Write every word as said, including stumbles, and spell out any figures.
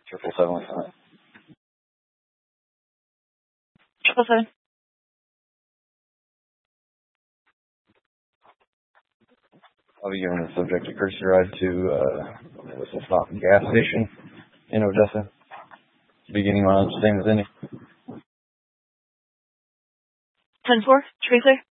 Triple seven one seven. Triple seven. I'll be giving the subject a courtesy ride to uh, Whistle Stop gas station in Odessa. Beginning on same as any. ten four, to be clear.